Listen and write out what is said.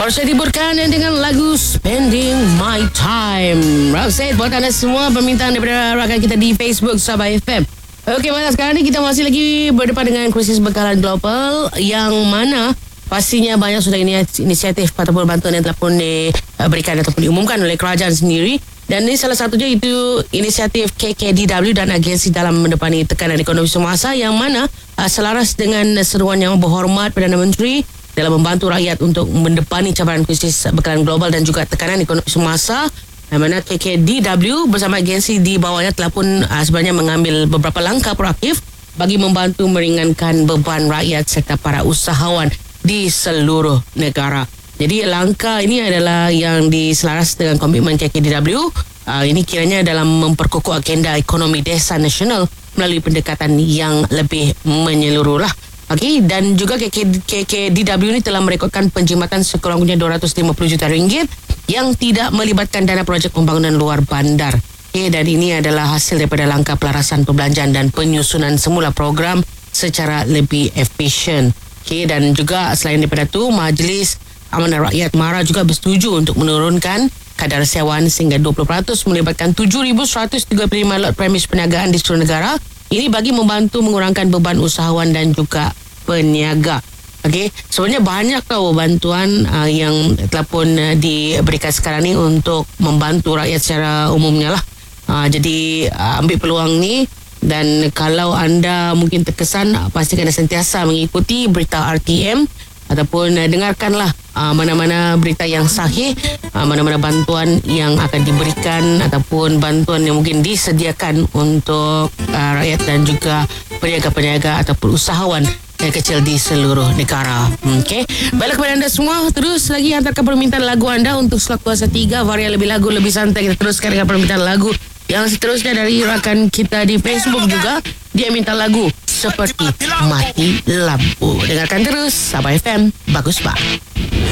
Baru saya tiburkan dengan lagu Spending My Time. Roxette buat anda semua, permintaan daripada rakan kita di Facebook Sabah FM. Okey, Mala, sekarang ni kita masih lagi berdepan dengan krisis bekalan global, yang mana pastinya banyak sudah inisiatif ataupun bantuan yang telah pun diberikan ataupun diumumkan oleh kerajaan sendiri. Dan ini salah satunya itu inisiatif KKDW dan agensi dalam mendepani tekanan ekonomi semasa, yang mana selaras dengan seruan Yang Berhormat Perdana Menteri dalam membantu rakyat untuk mendepani cabaran krisis bekalan global dan juga tekanan ekonomi semasa, di mana KKDW bersama agensi di bawahnya telah pun sebenarnya mengambil beberapa langkah proaktif bagi membantu meringankan beban rakyat serta para usahawan di seluruh negara. Jadi langkah ini adalah yang diselaras dengan komitmen KKDW. Ini kiranya dalam memperkukuh agenda ekonomi desa nasional melalui pendekatan yang lebih menyeluruh lah. Okey, dan juga KKDW ini telah merekodkan penjimatan sekurang-kurangnya RM250 juta yang tidak melibatkan dana projek pembangunan luar bandar. Okey, dan ini adalah hasil daripada langkah pelarasan perbelanjaan dan penyusunan semula program secara lebih efisien. Okey, dan juga selain daripada itu, Majlis Amanah Rakyat MARA juga bersetuju untuk menurunkan kadar sewaan sehingga 20% melibatkan 7,135 lot premis perniagaan di seluruh negara. Ini bagi membantu mengurangkan beban usahawan dan juga peniaga. Okey, sebenarnya banyak tau bantuan yang telah pun diberikan sekarang ni untuk membantu rakyat secara umumnya lah. Jadi ambil peluang ni, dan kalau anda mungkin terkesan, pastikan anda sentiasa mengikuti berita RTM ataupun dengarkanlah mana-mana berita yang sahih, mana-mana bantuan yang akan diberikan ataupun bantuan yang mungkin disediakan untuk rakyat dan juga peniaga-peniaga ataupun usahawan yang kecil di seluruh negara. Okey, baiklah kepada anda semua, terus lagi hantarkan permintaan lagu anda untuk slot kuasa 3 varian lebih lagu lebih santai. Kita teruskan dengan permintaan lagu yang seterusnya dari rakan kita di Facebook juga. Dia minta lagu Seperti Mati Lampu. Dengarkan terus Sabah FM, bagus pak.